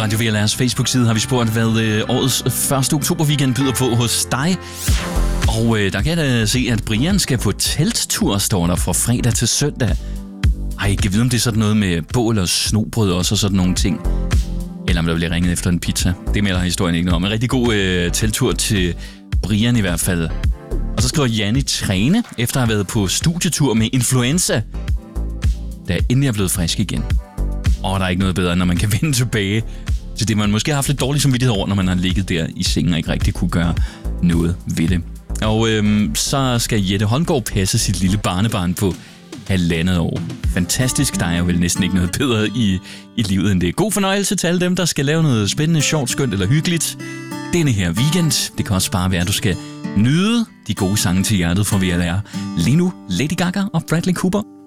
Radio VLR's Facebook-side har vi spurgt, hvad årets 1. oktober-weekend byder på hos dig. Og der kan jeg se, at Brian skal på telttur, står der, fra fredag til søndag. Jeg kan vide, om det er sådan noget med bål og snobrød også og sådan nogle ting. Eller om der bliver ringet efter en pizza. Det melder historien ikke noget om. En rigtig god telttur til Brian i hvert fald. Og så skriver Janni træne, efter at have været på studietur med influenza. Der endelig er blevet frisk igen. Og der er ikke noget bedre, når man kan vende tilbage til det, man måske har haft lidt dårlig samvittighed over, når man har ligget der i sengen og ikke rigtig kunne gøre noget ved det. Og så skal Jette Holmgaard passe sit lille barnebarn på 1,5 år. Fantastisk, der er jo vel næsten ikke noget bedre i livet end det. God fornøjelse til alle dem, der skal lave noget spændende, sjovt, skønt eller hyggeligt denne her weekend. Det kan også bare være, at du skal nyde de gode sange til hjertet fra VLR. Lige nu, Lady Gaga og Bradley Cooper.